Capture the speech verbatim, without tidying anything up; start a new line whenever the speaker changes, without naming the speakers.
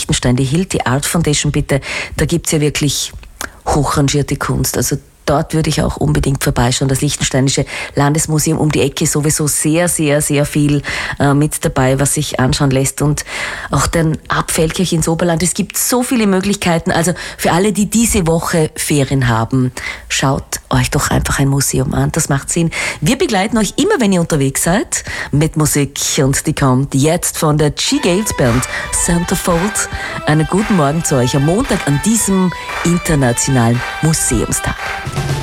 Liechtenstein, die Hilti Art Foundation bitte, da gibt's ja wirklich hochrangierte Kunst. Also dort würde ich auch unbedingt vorbeischauen. Das Liechtensteinische Landesmuseum um die Ecke sowieso sehr, sehr, sehr viel äh, mit dabei, was sich anschauen lässt. Und auch den Abfällkirch ins Oberland. Es gibt so viele Möglichkeiten. Also für alle, die diese Woche Ferien haben, schaut euch doch einfach ein Museum an. Das macht Sinn. Wir begleiten euch immer, wenn ihr unterwegs seid, mit Musik. Und die kommt jetzt von der G-Gales Band Centerfold. Einen guten Morgen zu euch am Montag an diesem Internationalen Museumstag.